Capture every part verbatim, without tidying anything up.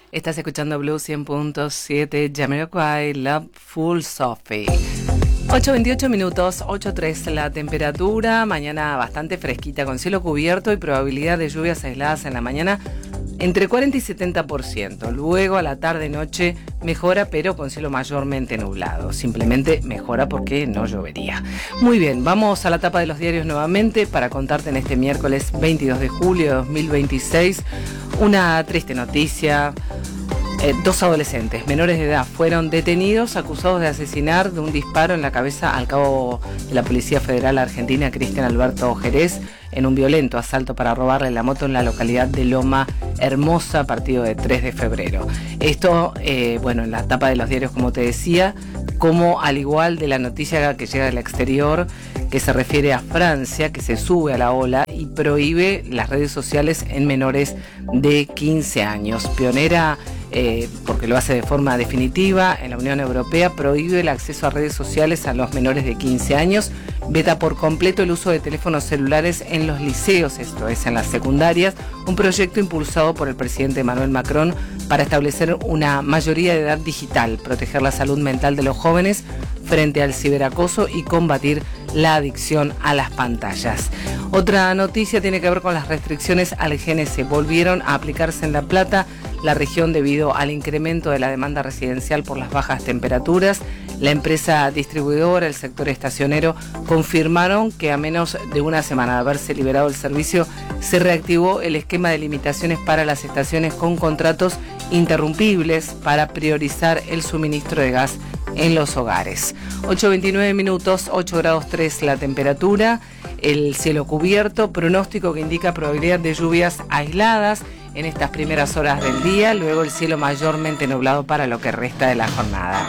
Estás escuchando Blue cien punto siete, Jamiroquai, Love Full Sophie. ocho veintiocho minutos, ocho tres la temperatura, mañana bastante fresquita con cielo cubierto y probabilidad de lluvias aisladas en la mañana entre cuarenta y setenta por ciento. Luego a la tarde y noche mejora, pero con cielo mayormente nublado. Simplemente mejora porque no llovería. Muy bien, vamos a la tapa de los diarios nuevamente para contarte en este miércoles veintidós de julio de dos mil veintiséis una triste noticia. Eh, dos adolescentes menores de edad fueron detenidos acusados de asesinar de un disparo en la cabeza al cabo de la Policía Federal Argentina, Cristian Alberto Jerez, en un violento asalto para robarle la moto en la localidad de Loma Hermosa, partido de tres de febrero. Esto, eh, bueno, en la tapa de los diarios, como te decía, como al igual de la noticia que llega del exterior, que se refiere a Francia, que se sube a la ola y prohíbe las redes sociales en menores de quince años. Pionera, eh, porque lo hace de forma definitiva, en la Unión Europea prohíbe el acceso a redes sociales a los menores de quince años, veta por completo el uso de teléfonos celulares en los liceos, esto es, en las secundarias, un proyecto impulsado por el presidente Emmanuel Macron para establecer una mayoría de edad digital, proteger la salud mental de los jóvenes frente al ciberacoso y combatir la adicción a las pantallas. Otra noticia tiene que ver con las restricciones al G N C. Volvieron a aplicarse en La Plata, la región, debido al incremento de la demanda residencial por las bajas temperaturas. La empresa distribuidora, el sector estacionero, confirmaron que a menos de una semana de haberse liberado el servicio, se reactivó el esquema de limitaciones para las estaciones con contratos interrumpibles para priorizar el suministro de gas en los hogares. ocho veintinueve minutos, ocho grados tres la temperatura, el cielo cubierto, pronóstico que indica probabilidad de lluvias aisladas en estas primeras horas del día, luego el cielo mayormente nublado para lo que resta de la jornada.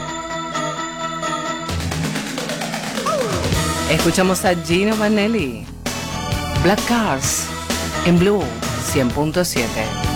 Escuchamos a Gino Vanelli, Black Cars, en Blue cien punto siete.